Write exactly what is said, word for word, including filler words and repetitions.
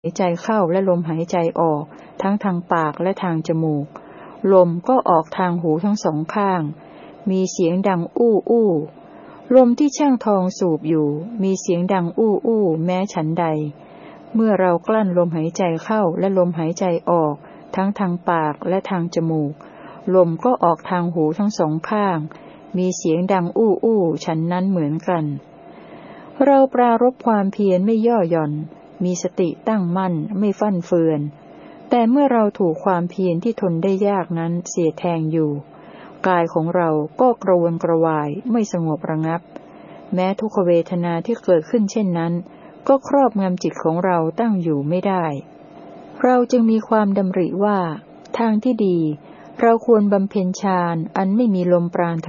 หายใจเข้าและลมหายใจออกทั้งทางปากและทางจมูกลมก็ออกทางหูทั้งสองข้างมีเสียงดังอู้อู้ลมที่ช่างทองสูบอยู่มีเสียงดังอู้อู้แม้ฉันใดเมื่อเรากลั้นลมหายใจเข้าและลมหายใจออกทั้งทางปากและทางจมูกลมก็ออกทางหูทั้งสองข้างมีเสียงดังอู้อู้ฉันนั้นเหมือนกันเราปรารภความเพียรไม่ย่อหย่อนมีสติตั้งมั่นไม่ฟั่นเฟือนแต่เมื่อเราถูกความเพียรที่ทนได้ยากนั้นเสียดแทงอยู่กายของเราก็กระวนกระวายไม่สงบระงับแม้ทุกขเวทนาที่เกิดขึ้นเช่นนั้นก็ครอบงำจิตของเราตั้งอยู่ไม่ได้เราจึงมีความดำริว่าทางที่ดีเราควรบำเพ็ญฌานอันไม่มีลมปราณ